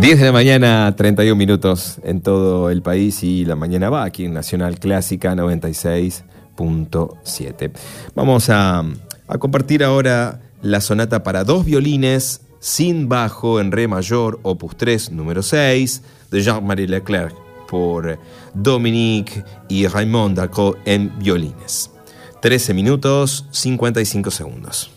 10 de la mañana, 31 minutos en todo el país, y la mañana va aquí en Nacional Clásica 96.7. Vamos a compartir ahora la sonata para dos violines sin bajo en re mayor, opus 3, número 6, de Jean-Marie Leclerc, por Dominique y Raymond Dacot en violines. 13 minutos, 55 segundos.